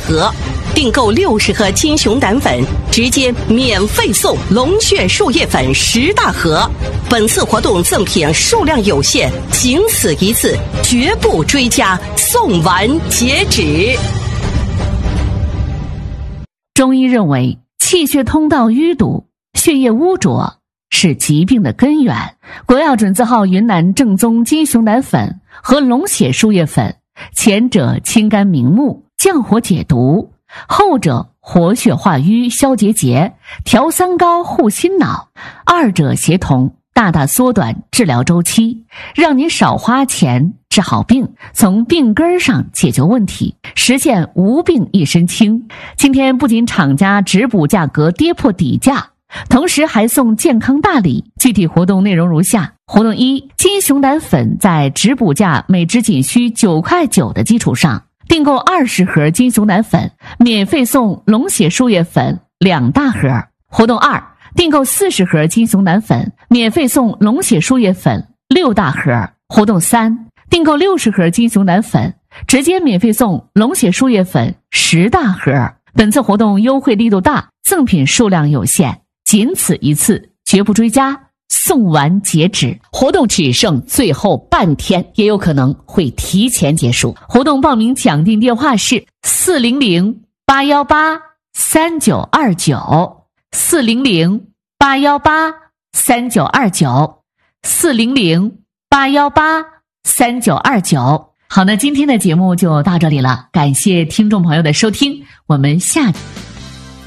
盒。订购60盒金熊胆粉，直接免费送龙血树叶粉10大盒。本次活动赠品数量有限，仅此一次，绝不追加，送完截止。 中医认为，气血通道淤堵、血液污浊是疾病的根源。国药准字号云南正宗金熊胆粉和龙血树叶粉，前者清肝明目、降火解毒，后者活血化瘀、消结节、调三高、护心脑，二者协同，大大缩短治疗周期，让您少花钱治好病，从病根上解决问题，实现无病一身轻。今天不仅厂家直补价格跌破底价，同时还送健康大礼。具体活动内容如下：活动1，金熊胆粉在直补价每支仅需9.9块的基础上，订购20盒金熊胆粉，免费送龙血树叶粉2大盒。活动2，订购40盒金熊胆粉，免费送龙血树叶粉6大盒。活动3，订购60盒金熊胆粉，直接免费送龙血树叶粉10大盒。本次活动优惠力度大，赠品数量有限，仅此一次，绝不追加，送完截止。活动只剩最后半天，也有可能会提前结束。活动报名抢订电话是400-818-3929 400-818-3929 400-818-3929。好，那今天的节目就到这里了，感谢听众朋友的收听，我们下期